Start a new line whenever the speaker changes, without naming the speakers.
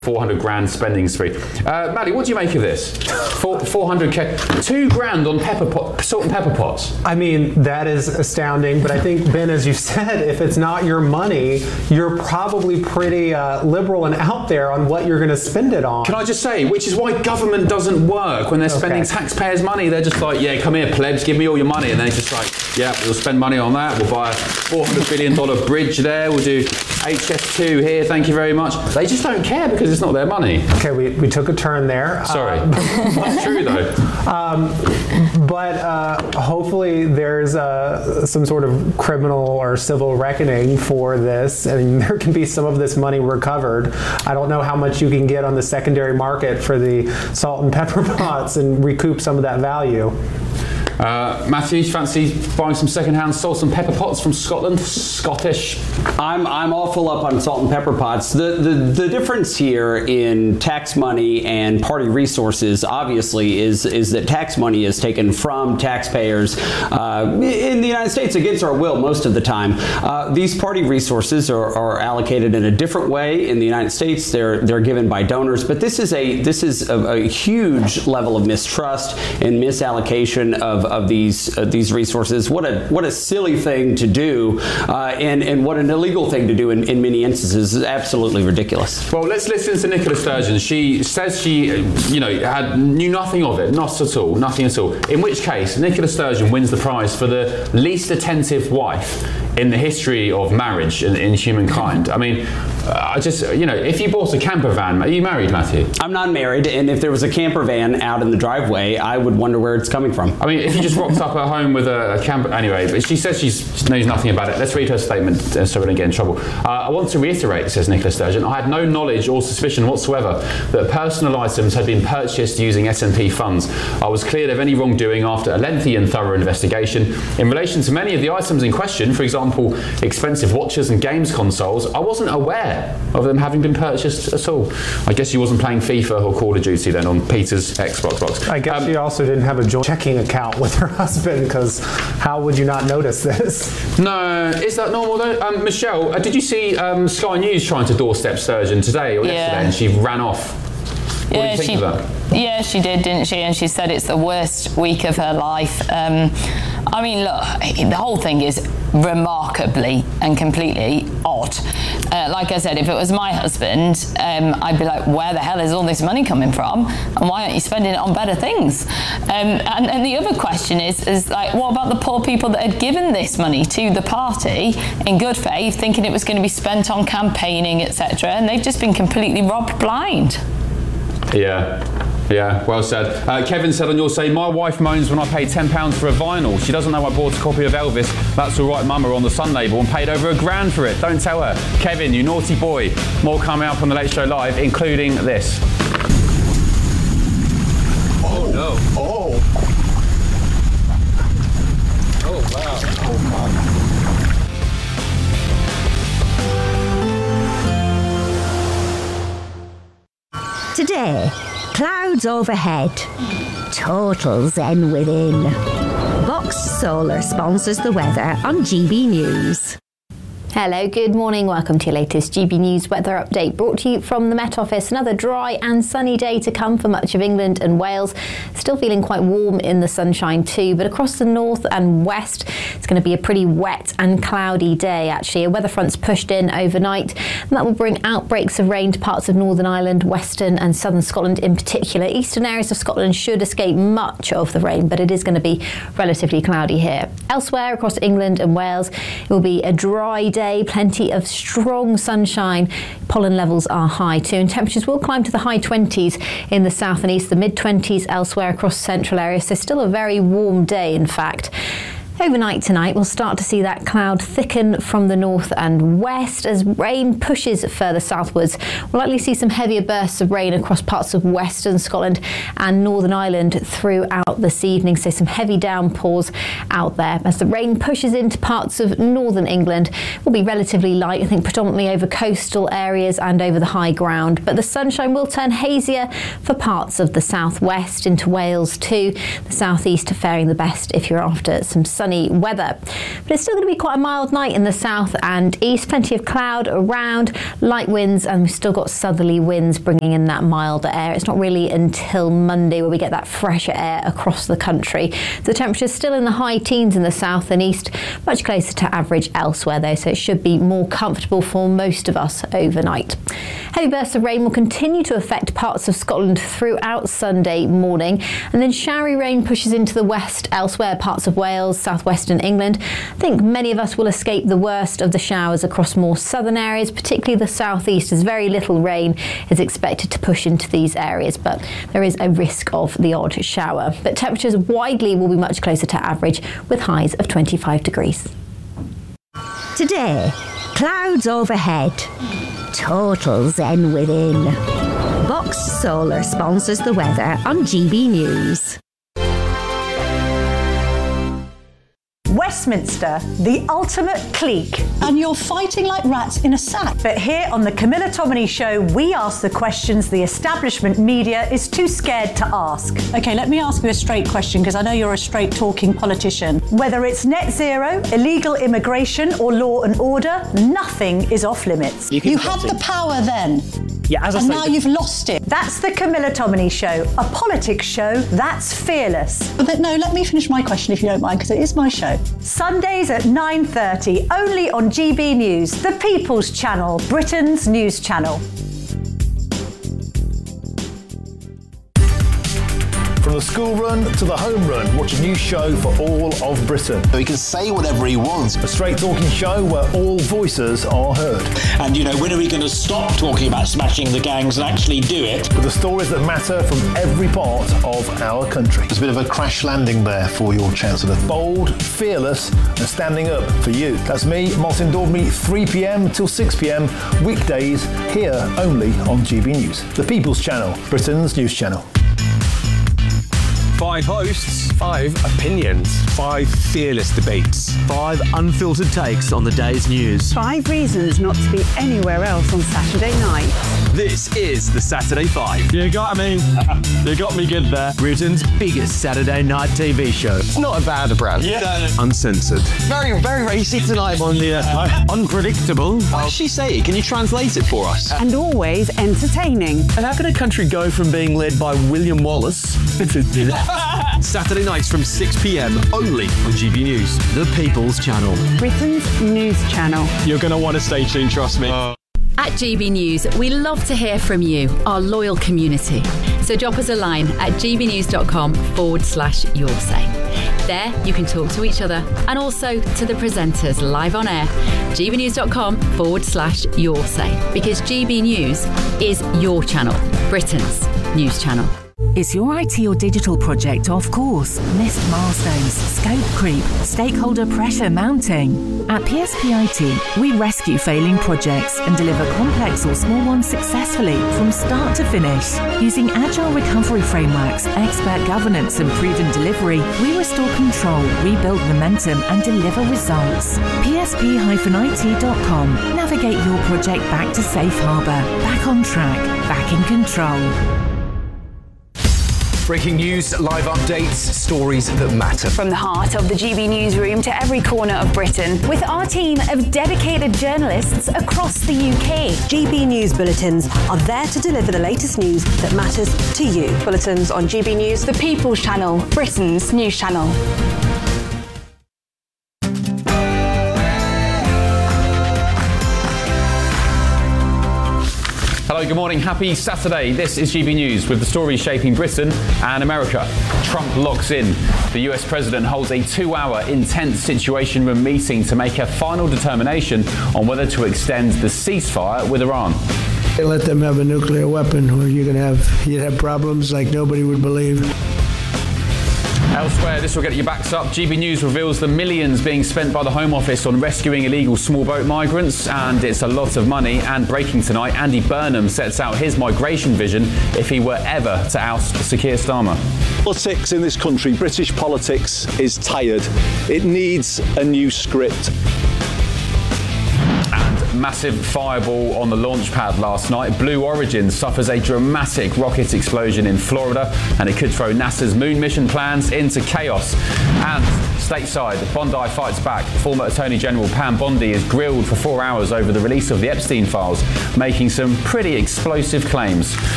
400 grand spending spree. Maddie, what do you make of this? 400k, $2,000 on salt and pepper pots.
I mean, that is astounding, but I think, Ben, as you said, if it's not your money, you're probably pretty liberal and out there on what you're going to spend it on.
Can I just say, which is why government doesn't work when they're spending taxpayers' money. They're just like, yeah, come here, plebs, give me all your money. And they're just like, yeah, we'll spend money on that. We'll buy a $400 billion bridge there. We'll do HS2 here, thank you very much. They just don't care because it's not their money.
Okay, we took a turn there.
Sorry. That's true though.
But hopefully there's some sort of criminal or civil reckoning for this, and there can be some of this money recovered. I don't know how much you can get on the secondary market for the salt and pepper pots and recoup some of that value.
Matthew, fancy buying some second-hand salt and pepper pots from Scotland? Scottish.
I'm all full up on salt and pepper pots. The difference here in tax money and party resources, obviously, is that tax money is taken from taxpayers in the United States against our will most of the time. These party resources are allocated in a different way in the United States. They're given by donors, but this is a huge level of mistrust and misallocation of these resources. What a silly thing to do, and what an illegal thing to do in many instances. Is absolutely ridiculous.
Well, let's listen to Nicola Sturgeon. She says she, knew nothing of it, nothing at all. In which case, Nicola Sturgeon wins the prize for the least attentive wife in the history of marriage in humankind. I mean, if you bought a camper van, are you married, Matthew?
I'm not married, and if there was a camper van out in the driveway, I would wonder where it's coming from.
I mean, if you just rocked up at home with a camper... Anyway, but she says she knows nothing about it. Let's read her statement so we don't get in trouble. I want to reiterate, says Nicola Sturgeon, I had no knowledge or suspicion whatsoever that personal items had been purchased using S&P funds. I was cleared of any wrongdoing after a lengthy and thorough investigation. In relation to many of the items in question, for example, expensive watches and games consoles, I wasn't aware of them having been purchased at all. I guess you wasn't playing FIFA or Call of Duty then on Peter's Xbox box.
I guess she also didn't have a joint checking account with her husband, because how would you not notice this?
No, is that normal though? Michelle, did you see Sky News trying to doorstep Sturgeon today or yesterday, and she ran off? What do you think of that?
Yeah, she did, didn't she? And she said it's the worst week of her life. I mean, look, the whole thing is remarkably and completely odd. Like I said, if it was my husband, I'd be like, where the hell is all this money coming from? And why aren't you spending it on better things? And the other question is like, what about the poor people that had given this money to the party in good faith, thinking it was going to be spent on campaigning, etc., and they've just been completely robbed blind?
Yeah, well said. Kevin said on your say, my wife moans when I pay £10 for a vinyl. She doesn't know I bought a copy of Elvis, That's All Right Mama on the Sun label and paid over £1,000 for it. Don't tell her. Kevin, you naughty boy. More coming up on the Late Show Live, including this.
Oh no. Oh. Oh wow. Oh God.
Today, clouds overhead, total zen within. Vox Solar sponsors the weather on GB News.
Hello, good morning. Welcome to your latest GB News weather update, brought to you from the Met Office. Another dry and sunny day to come for much of England and Wales. Still feeling quite warm in the sunshine too, but across the north and west, it's going to be a pretty wet and cloudy day actually. A weather front's pushed in overnight, and that will bring outbreaks of rain to parts of Northern Ireland, western and southern Scotland in particular. Eastern areas of Scotland should escape much of the rain, but it is going to be relatively cloudy here. Elsewhere across England and Wales, it will be a dry day. Plenty of strong sunshine. Pollen levels are high too, and temperatures will climb to the high 20s in the south and east, the mid 20s elsewhere across central areas. So still a very warm day, in fact. Overnight tonight, we'll start to see that cloud thicken from the north and west as rain pushes further southwards. We'll likely see some heavier bursts of rain across parts of western Scotland and Northern Ireland throughout this evening, so some heavy downpours out there. As the rain pushes into parts of northern England, it will be relatively light, I think predominantly over coastal areas and over the high ground, but the sunshine will turn hazier for parts of the southwest into Wales too. The southeast faring the best if you're after some sun. sunny weather. But it's still going to be quite a mild night in the south and east. Plenty of cloud around, light winds, and we've still got southerly winds bringing in that milder air. It's not really until Monday where we get that fresher air across the country. The temperature's still in the high teens in the south and east, much closer to average elsewhere though, so it should be more comfortable for most of us overnight. Heavy bursts of rain will continue to affect parts of Scotland throughout Sunday morning, and then showery rain pushes into the west elsewhere, parts of Wales, southwestern England. I think many of us will escape the worst of the showers across more southern areas, particularly the southeast, as very little rain is expected to push into these areas, but there is a risk of the odd shower. But temperatures widely will be much closer to average, with highs of 25 degrees.
Today, clouds overhead, total zen within. Box Solar sponsors the weather on GB News.
Westminster, the ultimate clique.
And you're fighting like rats in a sack.
But here on the Camilla Tominey Show, we ask the questions the establishment media is too scared to ask.
Okay, let me ask you a straight question, because I know you're a straight-talking politician.
Whether it's net zero, illegal immigration, or law and order, nothing is off limits.
You had the power then.
Yeah,
and now you've lost it.
That's the Camilla Tominey Show, a politics show that's fearless.
But no, let me finish my question if you don't mind, because it is my show.
Sundays at 9:30, only on GB News, the People's Channel, Britain's news channel.
From the school run to the home run, watch a new show for all of Britain.
He can say whatever he wants.
A straight talking show where all voices are heard.
And, you know, when are we going to stop talking about smashing the gangs and actually do it?
With the stories that matter from every part of our country.
There's a bit of a crash landing there for your Chancellor.
Bold, fearless and standing up for you. That's me, Martin Daubney, 3 p.m. till 6 p.m. weekdays, here only on GB News. The People's Channel, Britain's news channel.
5 hosts, 5 opinions, 5 fearless debates, 5 unfiltered takes on the day's news.
5 reasons not to be anywhere else on Saturday night.
This is the Saturday 5. You got me. You got me good there. Britain's biggest Saturday night TV show.
It's not a bad brand.
Yeah. Uncensored.
Very, very racy tonight.
On the unpredictable.
What does she say? Can you translate it for us?
And always entertaining.
And how can a country go from being led by William Wallace Saturday nights from 6 p.m. only on GB News, the People's Channel.
Britain's news channel.
You're going to want to stay tuned, trust me.
At GB News, we love to hear from you, our loyal community. So drop us a line at gbnews.com/your say. There, you can talk to each other and also to the presenters live on air. gbnews.com/your say. Because GB News is your channel, Britain's news channel.
Is your IT or digital project off course? Missed milestones, scope creep, stakeholder pressure mounting? At PSP IT, we rescue failing projects and deliver complex or small ones successfully from start to finish. Using agile recovery frameworks, expert governance and proven delivery, we restore control, rebuild momentum and deliver results. PSP-IT.com. Navigate your project back to safe harbour, back on track, back in control.
Breaking news, live updates, stories that matter.
From the heart of the GB newsroom to every corner of Britain, with our team of dedicated journalists across the UK.
GB News Bulletins are there to deliver the latest news that matters to you.
Bulletins on GB News, the People's Channel, Britain's news channel.
Hello, good morning. Happy Saturday. This is GB News with the stories shaping Britain and America. Trump locks in. The US president holds a 2-hour intense Situation Room meeting to make a final determination on whether to extend the ceasefire with Iran.
Let them have a nuclear weapon where you'd have problems like nobody would believe.
Elsewhere, this will get your backs up. GB News reveals the millions being spent by the Home Office on rescuing illegal small boat migrants, and it's a lot of money. And breaking tonight, Andy Burnham sets out his migration vision if he were ever to oust Sir Keir Starmer.
Politics in this country, British politics, is tired. It needs a new script.
massive fireball on the launch pad last night. Blue Origin suffers a dramatic rocket explosion in Florida, and it could throw NASA's moon mission plans into chaos. And stateside, Bondi fights back. Former Attorney General Pam Bondi is grilled for 4 hours over the release of the Epstein files, making some pretty explosive claims.